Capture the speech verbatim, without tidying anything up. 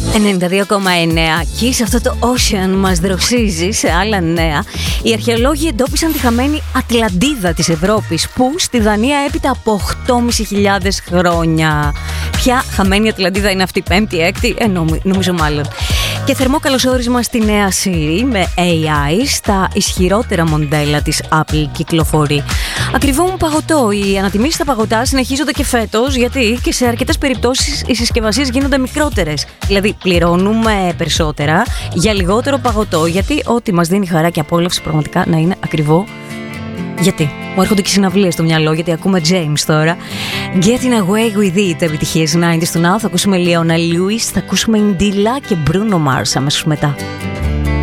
ενενήντα δύο κόμμα εννέα και σε αυτό το ocean μας δροσίζει σε άλλα νέα. Οι αρχαιολόγοι εντόπισαν τη χαμένη Ατλαντίδα της Ευρώπης, που στη Δανία έπειτα από οκτώ χιλιάδες πεντακόσια χρόνια. Ποια χαμένη Ατλαντίδα είναι αυτή, πέμπτη, έκτη, ε, νομι, νομίζω μάλλον. Και θερμό καλωσόρισμα στη νέα Siri με έι άι στα ισχυρότερα μοντέλα της Apple κυκλοφορεί. Ακριβό μου παγωτό. Οι ανατιμήσεις στα παγωτά συνεχίζονται και φέτος, γιατί και σε αρκετές περιπτώσεις οι συσκευασίες γίνονται μικρότερες. Δηλαδή πληρώνουμε περισσότερα για λιγότερο παγωτό, γιατί ό,τι μας δίνει χαρά και απόλαυση πραγματικά να είναι ακριβό. Γιατί μου έρχονται και συναυλίες στο μυαλό, γιατί ακούμε James τώρα. Getting away with it, επιτυχίες ενενήντα του Now. Θα ακούσουμε Leona Lewis, θα ακούσουμε Indila και Bruno Mars αμέσως μετά.